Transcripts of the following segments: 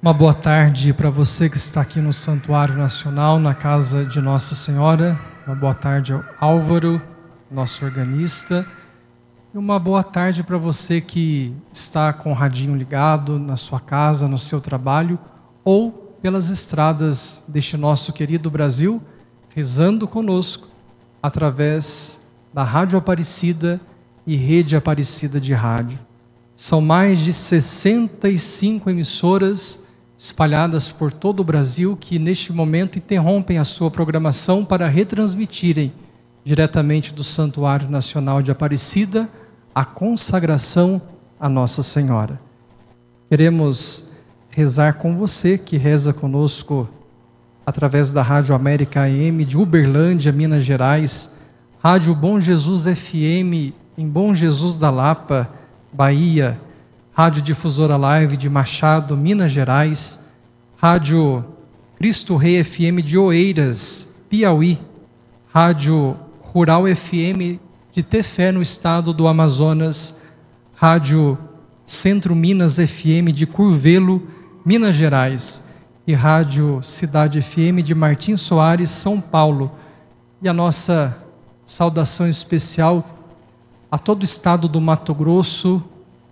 Uma boa tarde para você que está aqui no Santuário Nacional, na casa de Nossa Senhora. Uma boa tarde ao Álvaro, nosso organista. E uma boa tarde para você que está com o radinho ligado na sua casa, no seu trabalho, ou pelas estradas deste nosso querido Brasil, rezando conosco através da Rádio Aparecida e Rede Aparecida de Rádio. São mais de 65 emissoras espalhadas por todo o Brasil que neste momento interrompem a sua programação para retransmitirem diretamente do Santuário Nacional de Aparecida a consagração a Nossa Senhora. Queremos rezar com você que reza conosco através da Rádio América AM de Uberlândia, Minas Gerais, Rádio Bom Jesus FM em Bom Jesus da Lapa, Bahia, Rádio Difusora Live de Machado, Minas Gerais, Rádio Cristo Rei FM de Oeiras, Piauí, Rádio Rural FM de Tefé, no estado do Amazonas, Rádio Centro Minas FM de Curvelo, Minas Gerais, e Rádio Cidade FM de Martim Soares, São Paulo. E a nossa saudação especial a todo o estado do Mato Grosso,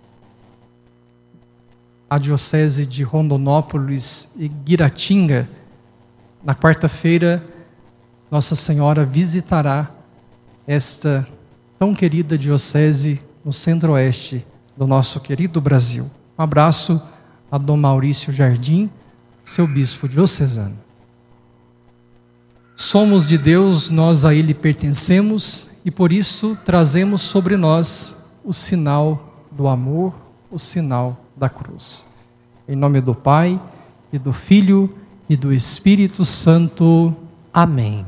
a Diocese de Rondonópolis e Guiratinga. Na quarta-feira, Nossa Senhora visitará esta tão querida Diocese no centro-oeste do nosso querido Brasil. Um abraço a Dom Maurício Jardim, seu bispo diocesano. Somos de Deus, nós a Ele pertencemos e por isso trazemos sobre nós o sinal do amor, o sinal da cruz. Em nome do Pai, e do Filho, e do Espírito Santo. Amém.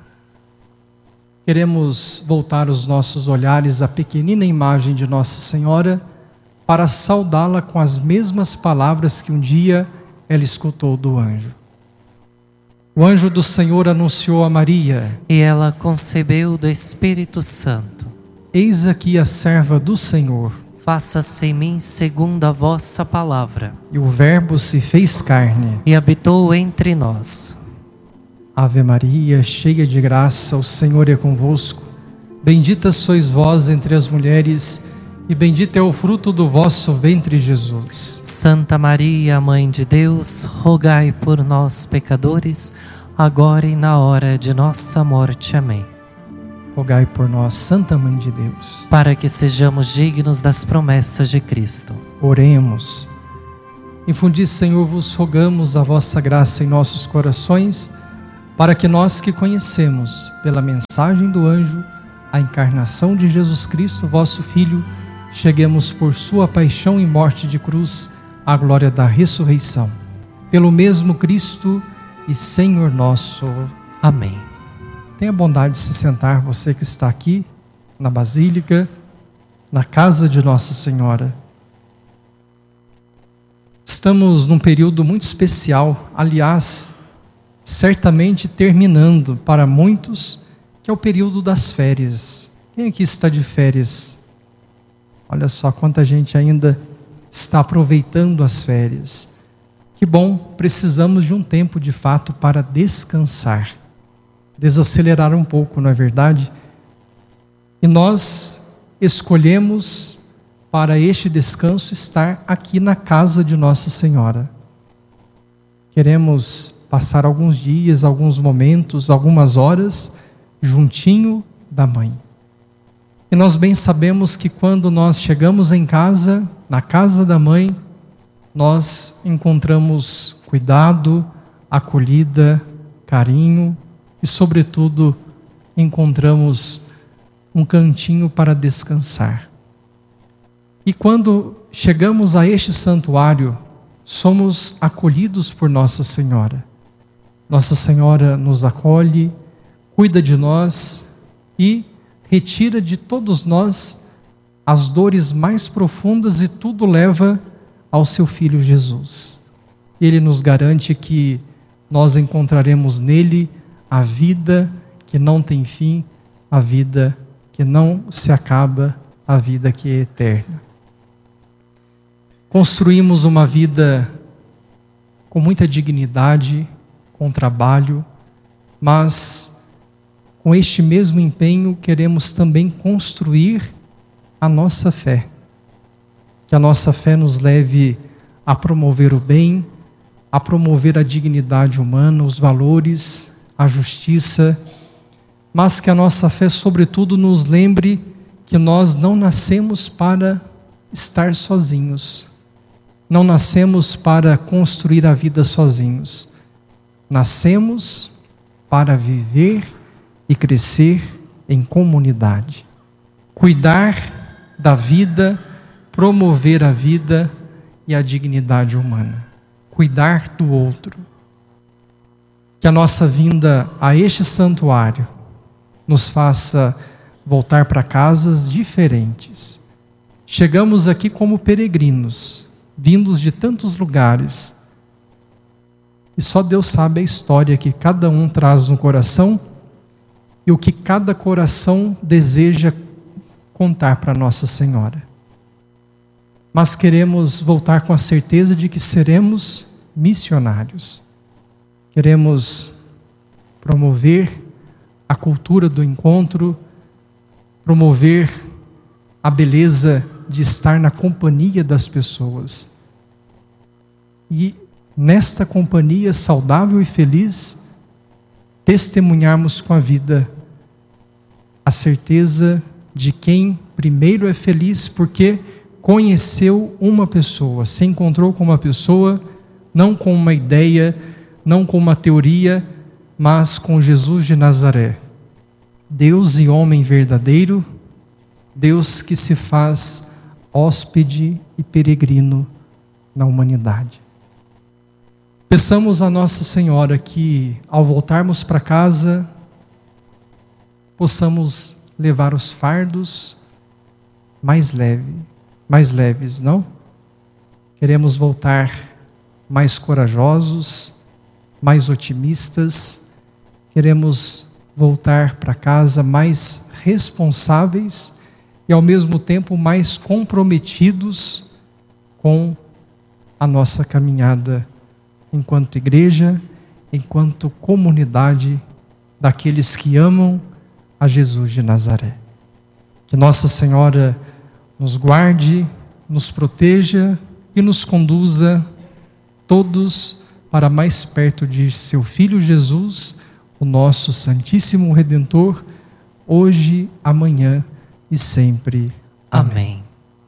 Queremos voltar os nossos olhares à pequenina imagem de Nossa Senhora para saudá-la com as mesmas palavras que um dia ela escutou do anjo. O anjo do Senhor anunciou a Maria, e ela concebeu do Espírito Santo. Eis aqui a serva do Senhor. Faça-se em mim segundo a vossa palavra. E o Verbo se fez carne e habitou entre nós. Ave Maria, cheia de graça, o Senhor é convosco. Bendita sois vós entre as mulheres, e bendito é o fruto do vosso ventre, Jesus. Santa Maria, Mãe de Deus, rogai por nós, pecadores, agora e na hora de nossa morte. Amém. Rogai por nós, Santa Mãe de Deus, para que sejamos dignos das promessas de Cristo. Oremos. Infundi, Senhor, vos rogamos a vossa graça em nossos corações, para que nós que conhecemos, pela mensagem do anjo, a encarnação de Jesus Cristo, vosso Filho, cheguemos por sua paixão e morte de cruz à glória da ressurreição. Pelo mesmo Cristo e Senhor nosso. Amém. Tenha a bondade de se sentar, você que está aqui na Basílica, na casa de Nossa Senhora. Estamos num período muito especial, aliás, certamente terminando para muitos, que é o período das férias. Quem aqui está de férias? Olha só quanta gente ainda está aproveitando as férias. Que bom, precisamos de um tempo de fato para descansar. Desacelerar um pouco, não é verdade? E nós escolhemos para este descanso estar aqui na casa de Nossa Senhora. Queremos passar alguns dias, alguns momentos, algumas horas juntinho da Mãe. E nós bem sabemos que quando nós chegamos em casa, na casa da Mãe, nós encontramos cuidado, acolhida, carinho, e, sobretudo, encontramos um cantinho para descansar. E quando chegamos a este santuário, somos acolhidos por Nossa Senhora. Nossa Senhora nos acolhe, cuida de nós e retira de todos nós as dores mais profundas e tudo leva ao seu Filho Jesus. Ele nos garante que nós encontraremos nele a vida que não tem fim, a vida que não se acaba, a vida que é eterna. Construímos uma vida com muita dignidade, com trabalho, mas com este mesmo empenho queremos também construir a nossa fé. Que a nossa fé nos leve a promover o bem, a promover a dignidade humana, os valores, a justiça, mas que a nossa fé, sobretudo, nos lembre que nós não nascemos para estar sozinhos, não nascemos para construir a vida sozinhos, nascemos para viver e crescer em comunidade, cuidar da vida, promover a vida e a dignidade humana, cuidar do outro. Que a nossa vinda a este santuário nos faça voltar para casas diferentes. Chegamos aqui como peregrinos, vindos de tantos lugares, e só Deus sabe a história que cada um traz no coração e o que cada coração deseja contar para Nossa Senhora. Mas queremos voltar com a certeza de que seremos missionários. Queremos promover a cultura do encontro, promover a beleza de estar na companhia das pessoas. E nesta companhia saudável e feliz, testemunharmos com a vida a certeza de quem primeiro é feliz porque conheceu uma pessoa, se encontrou com uma pessoa, não com uma ideia, não com uma teoria, mas com Jesus de Nazaré. Deus e homem verdadeiro, Deus que se faz hóspede e peregrino na humanidade. Peçamos a Nossa Senhora que, ao voltarmos para casa, possamos levar os fardos mais leves, não? Queremos voltar mais corajosos, mais otimistas, queremos voltar para casa mais responsáveis e ao mesmo tempo mais comprometidos com a nossa caminhada enquanto igreja, enquanto comunidade daqueles que amam a Jesus de Nazaré. Que Nossa Senhora nos guarde, nos proteja e nos conduza todos para mais perto de seu Filho Jesus, o nosso Santíssimo Redentor, hoje, amanhã e sempre. Amém.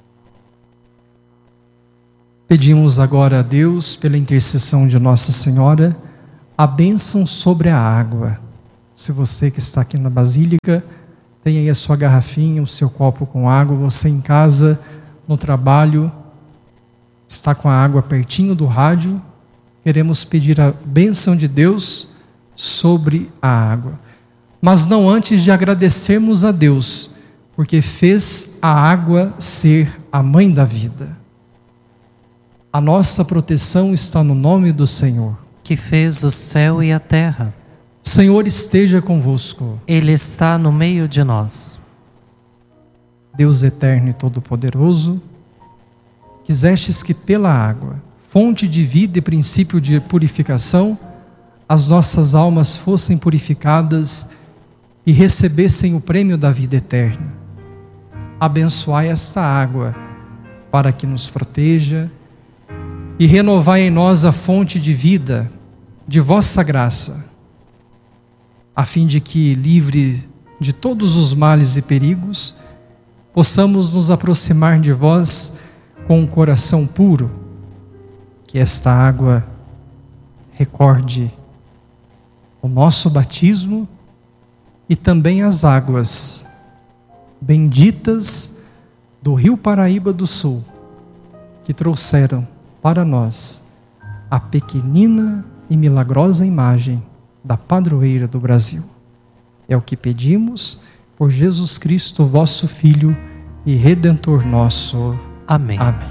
Pedimos agora a Deus, pela intercessão de Nossa Senhora, a bênção sobre a água. Se você que está aqui na Basílica, tem aí a sua garrafinha, o seu copo com água, você em casa, no trabalho, está com a água pertinho do rádio, queremos pedir a bênção de Deus sobre a água. Mas não antes de agradecermos a Deus, porque fez a água ser a mãe da vida. A nossa proteção está no nome do Senhor, que fez o céu e a terra. O Senhor esteja convosco. Ele está no meio de nós. Deus eterno e todo-poderoso, quisestes que pela água, fonte de vida e princípio de purificação, as nossas almas fossem purificadas e recebessem o prêmio da vida eterna. Abençoai esta água para que nos proteja e renovai em nós a fonte de vida de vossa graça, a fim de que, livre de todos os males e perigos, possamos nos aproximar de vós com um coração puro. Que esta água recorde o nosso batismo e também as águas benditas do Rio Paraíba do Sul, que trouxeram para nós a pequenina e milagrosa imagem da padroeira do Brasil. É o que pedimos por Jesus Cristo, vosso Filho e Redentor nosso. Amém. Amém.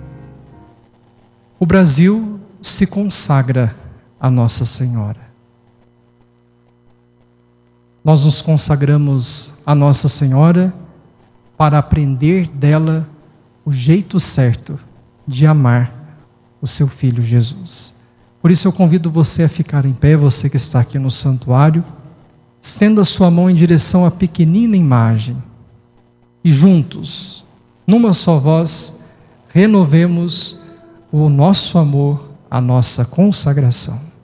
O Brasil se consagra a Nossa Senhora. Nós nos consagramos a Nossa Senhora para aprender dela o jeito certo de amar o seu Filho Jesus. Por isso eu convido você a ficar em pé, você que está aqui no santuário. Estenda sua mão em direção à pequenina imagem. E juntos, numa só voz, renovemos o nosso amor, a nossa consagração.